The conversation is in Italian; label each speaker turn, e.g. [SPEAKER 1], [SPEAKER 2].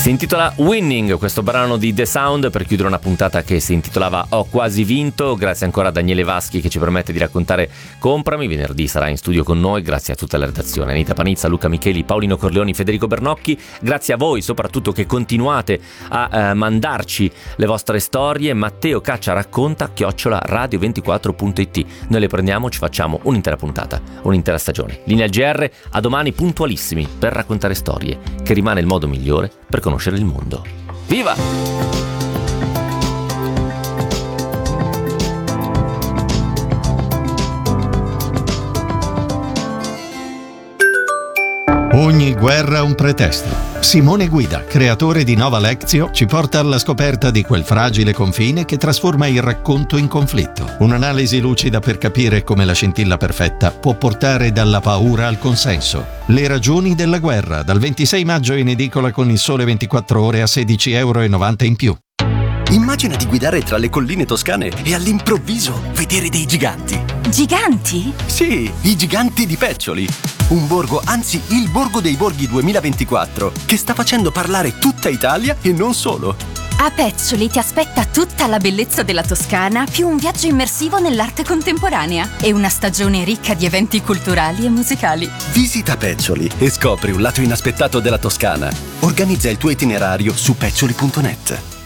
[SPEAKER 1] Si intitola Winning, questo brano di The Sound, per chiudere una puntata che si intitolava Ho quasi vinto. Grazie ancora a Daniele Vaschi che ci permette di raccontare Comprami. Venerdì sarà in studio con noi. Grazie a tutta la redazione, Anita Panizza, Luca Micheli, Paolino Corleoni, Federico Bernocchi. Grazie a voi soprattutto che continuate a mandarci le vostre storie. Matteo Caccia racconta @radio24.it. Noi le prendiamo, ci facciamo un'intera puntata, un'intera stagione. Linea GR, a domani puntualissimi per raccontare storie, che rimane il modo migliore per conoscere il mondo. Viva!
[SPEAKER 2] Ogni guerra ha un pretesto. Simone Guida, creatore di Nova Lectio, ci porta alla scoperta di quel fragile confine che trasforma il racconto in conflitto. Un'analisi lucida per capire come la scintilla perfetta può portare dalla paura al consenso. Le ragioni della guerra, dal 26 maggio in edicola con Il Sole 24 Ore a €16,90 in più.
[SPEAKER 3] Immagina di guidare tra le colline toscane e all'improvviso vedere dei giganti.
[SPEAKER 4] Giganti?
[SPEAKER 3] Sì, i giganti di Peccioli. Un borgo, anzi il Borgo dei Borghi 2024, che sta facendo parlare tutta Italia e non solo.
[SPEAKER 4] A Peccioli ti aspetta tutta la bellezza della Toscana, più un viaggio immersivo nell'arte contemporanea e una stagione ricca di eventi culturali e musicali.
[SPEAKER 3] Visita Peccioli e scopri un lato inaspettato della Toscana. Organizza il tuo itinerario su peccioli.net.